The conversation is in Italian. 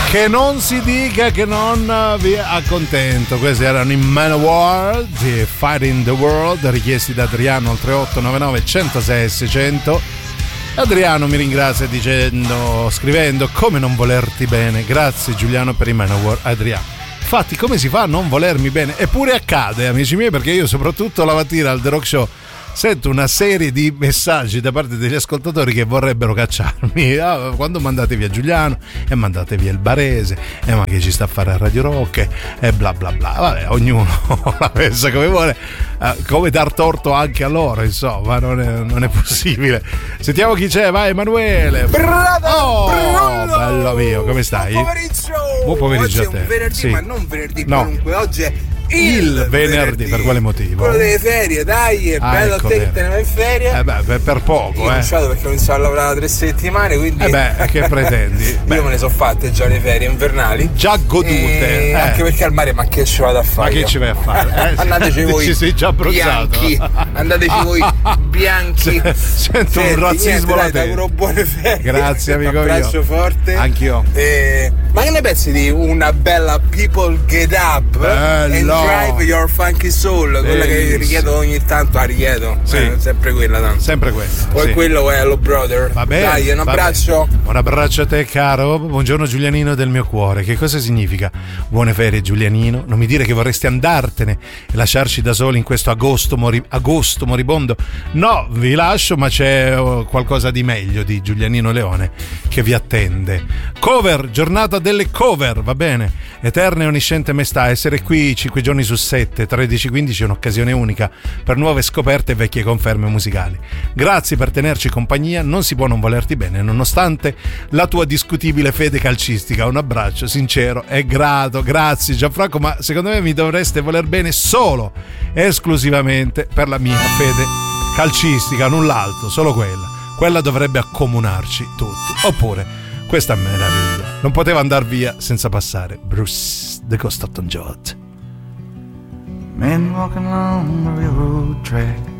Che non si dica che non vi accontento. Questi erano i Manowar di Fighting the World, richiesti da Adriano al 3899 106 600. Adriano mi ringrazia scrivendo: come non volerti bene. Grazie Giuliano per i Manowar. Adriano, infatti, come si fa a non volermi bene? Eppure accade, amici miei, perché io soprattutto la mattina al The Rock Show sento una serie di messaggi da parte degli ascoltatori che vorrebbero cacciarmi. Quando mandate via Giuliano e mandate via il Barese, ma che ci sta a fare a Radio Rock e bla bla bla. Vabbè, ognuno la pensa come vuole, come dar torto anche a loro, insomma, non è possibile. Sentiamo chi c'è, vai Emanuele. Bello mio, come stai? Buon pomeriggio a te. Oggi è un venerdì, sì. Ma non venerdì qualunque, oggi è il venerdì. Per quale motivo? Quello delle ferie, dai, è bello ecco, a te che te ne vai in ferie. Per poco, Io ho lasciato perché ho iniziato a lavorare da 3 settimane, quindi che pretendi? Io me ne sono fatte già le ferie invernali, già godute, anche perché al mare, ma che ci vado a fare? Ma che ci vai a fare? Andateci voi, ci sei già abbronzato. Bianchi. Andateci voi bianchi. Sento un razzismo latente. Buone ferie. Grazie amico mio. Un abbraccio forte. Anch'io. Ma che ne pensi di una bella People Get Up and Drive Your Funky Soul? Quella che richiedo ogni tanto, richiedo. Sì. Sempre quella tanto. Sempre quella. O è quello o è Hello Brother. Va bene, dai, un abbraccio. Un abbraccio a te caro. Buongiorno Giulianino del mio cuore. Che cosa significa buone ferie Giulianino? Non mi dire che vorresti andartene e lasciarci da soli in questo agosto moribondo. No, vi lascio, ma c'è qualcosa di meglio di Giulianino Leone che vi attende. Cover, giornata delle cover, va bene? Eterna e onnisciente maestà, essere qui 5 giorni su 7, 13-15 è un'occasione unica per nuove scoperte e vecchie conferme musicali. Grazie per tenerci compagnia, non si può non volerti bene nonostante la tua discutibile fede calcistica. Un abbraccio sincero e grato, grazie Gianfranco, ma secondo me mi dovreste voler bene solo e esclusivamente per la mia fede calcistica, null'altro, solo quella dovrebbe accomunarci tutti. Oppure questa meraviglia non poteva andar via senza passare Bruce the Ghost of Tom Jod. Men walking along the railroad track,